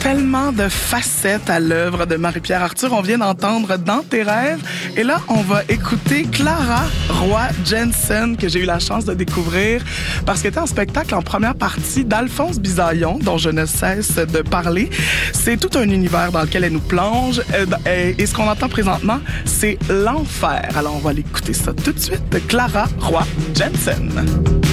tellement de facettes à l'œuvre de Marie-Pierre Arthur. On vient d'entendre Dans tes rêves. Et là, on va écouter Clara Roy-Jensen, que j'ai eu la chance de découvrir parce qu'elle était en spectacle en première partie d'Alphonse Bisaillon, dont je ne cesse de parler. C'est tout un univers dans lequel elle nous plonge. Et ce qu'on entend présentement, c'est l'enfer. Alors, on va aller écouter ça tout de suite. Clara Roy-Jensen.